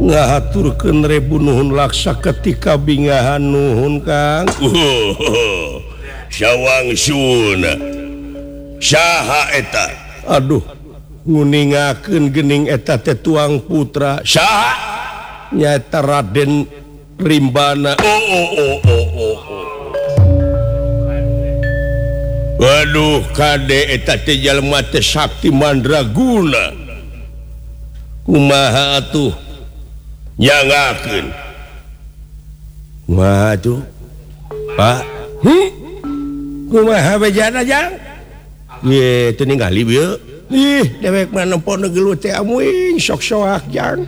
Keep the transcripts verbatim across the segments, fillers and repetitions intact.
ngaturkeun rebu nuhun laksa ketika bingahan nuhun Kang. Uh, Syawang Sun. Saha eta? Aduh, nguningakeun geuning eta teh tuang putra. Saha? Nyaeta Raden Rimbana. Oh oh oh oh oh. Waduh, kade eta teh jalma teh sakti mandraguna. Kumaha atuh? Nyangakeun. Kumaha atuh? Pak. Hmm? Kumaha bejana jang? Ye, teu ningali bieu. Ih, dewek mah nempona geuleuh teh amuing sok-soak jang.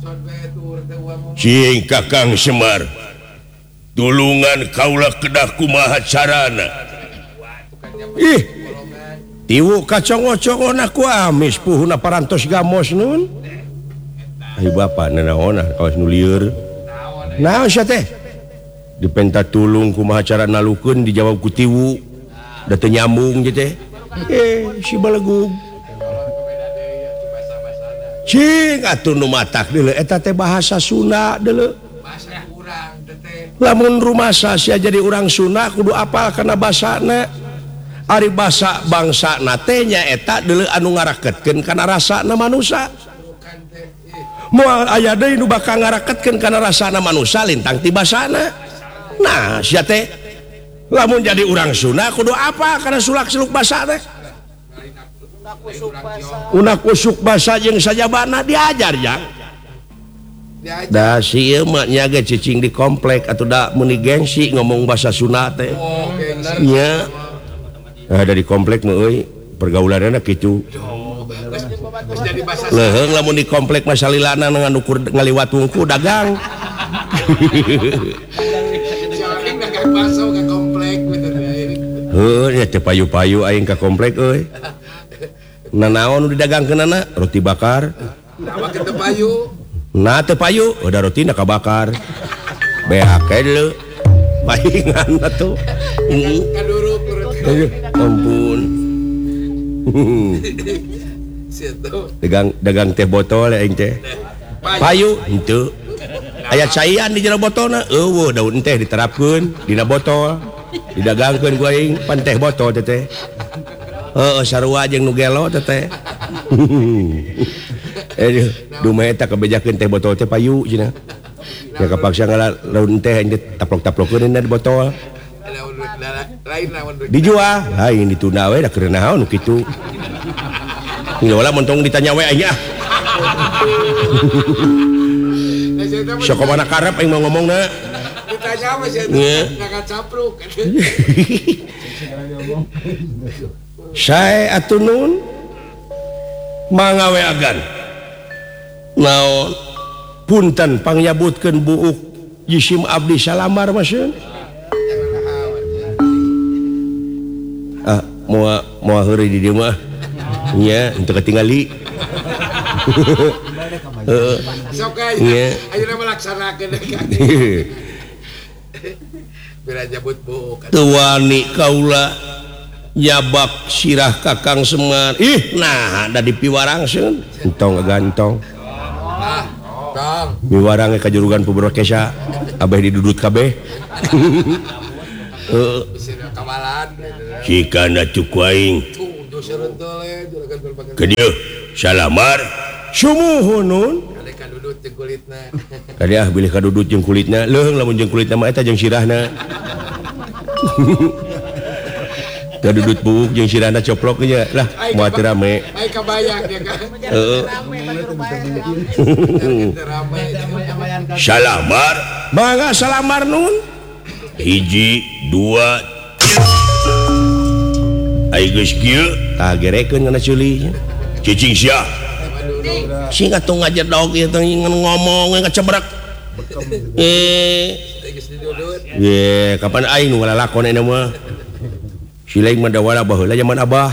Cing Kakang Semar. Tulungan kaula kedah kumaha carana? Ih, tiwu kacongo-congona ku amis puhuna parantos gamos nun. Ayo bapak nanaona kawas nu lieur. Naon sia teh? Dipenta tulung kumaha cara nalukeun dijawab ku tiwu. Da teu nyambung je teh. Eh, si balegug. Cing atuh nu matak deuleu eta teh bahasa Sunda deuleu. Bahasa urang teh. Lamun rumasa sia jadi urang Sunda kudu apal kana basana. Ari basa bangsa nate nyaeta deuleu anu ngaraketkeun kana rasana manusia. Moal aya deui nu bakal ngaraketkeun kana rasana manusia lintang ti basana. Nah, sia teh lamun jadi urang Sunda kudu apa kana sulak-suluk basa teh. Unak usuk basa jeung sajabana diajar jang. Da si ieu mah nya ge cicing di komplek atuh da muni gengsi ngomong basa Sunda teh. Nya nah, dari komplek mah euy pergaulanna kitu. Leuheung lamun di komplek mah salilana ngan ukur ngaliwat wungku dagang. Heuh nya teh payu-payu aing ka komplek euy. Nanaon nu didagangkeunana? Roti bakar. Nah teu payu. Nah teu payu, udah rotina kabakar. Beak kae deuleu. Paingan atuh. Heeh. Kaduruk roti. Ampun. dagang dagang teh botol aing teh. Payu henteu. Aya caian di jero botolna. Eueuh daun teh diterapkeun dina botol. Didagangkeun ku aing pan teh botol teh teh. Heeh sarua jeung nu gelo teh teh. Eh dumeh eta kabejakeun teh botol teh payu cenah. Ya kapaksa ngala daun teh aing taplok-taplokkeun di botol. Dijual lain ditunda we da keur naon nu kitu. Ngeula montong ditanya we aya. Sok mana karep aing mau ngomongna. Ditanya mah sia ngangkat capruk. Sae atuh nun mangaweagan. Naon punten pangyabutkeun buuk jisim abdi salamar masieun. Ah, moal moal heureuy di dieu mah. Nya, henteu katingali. Heeh. Sok aya. Ayeuna melaksanakeun Kang. Bira jabut buuk. Teu wani kaula nyabak sirah Kakang Semar. Ih, nah da dipiwarangseun. Entong gantong. Nah, tong. Miwarang ka jurugan Pubrok Kesa. Abeh didudut kabeh. Heeh. Kawalan. Cikana cuk aing. Ke dieu salamar sumuhun nun. Kade kadudut jeung kulitna. Kade ah bilih kadudut jeung kulitna. Leuheung lamun jeung kulitna mah eta jeung sirahna. Kadudut buuk jeung sirahna coplok nya lah moal teu rame. Ai kabayang dia kan. Heeh. Salamar. Mangga salamar nun. Hiji, dua, ai geus kieu tah gerekeun kana ceuli. Cicing sia. Sing atuh ngajedog ieu teh ngomong ngecebrek. Eh. Ye, kapan aing nu ngalalakon eta mah? Si lain mah da wala baheula zaman Abah.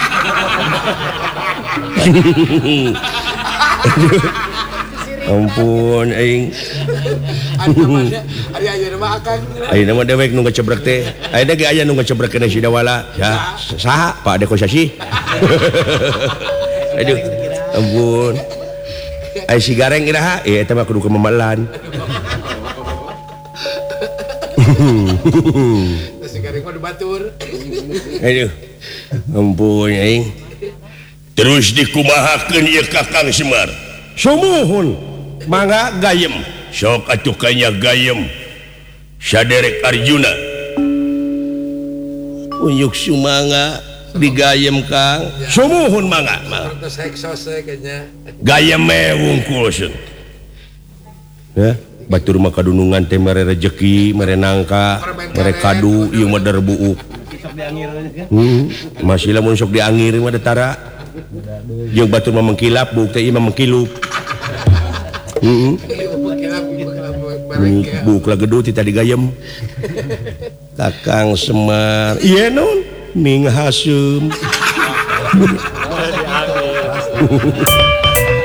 Ampun aing. Ari aya mah akang. Ayeuna mah dewek nu ngecebrek teh. Ayeuna ge aya nu ngecebrek kana si dawala. Ya, saha? Pak Deko Sasi. Aduh. Ampun. Ai si gareng iraha ieu eta mah kudu kemamalan. Si gareng mah batur. Aduh. Ampun aing. Terus dikumahakeun ieu Kakang Semar. Sumuhun. Mangga gayem. Sok atuh kanya gayem. Saderek Arjuna. Unyuk sumangga digayem Kang. Sumuhun mangga. Terus heksos kayaknya. Gayem me wungkul sun. Ya, batur mah kadunungan teh mere rezeki, mere nangka, mere kadu, ieu mah derbuuk. Hmm, masih lamun sok diangir mah detara. Jeung batur mah mengkilap, buuk teh ieu mah mengkilup. Heeh. Buuk lah gedut teh digayem. Kakang Semar. Ieu non ning haseum.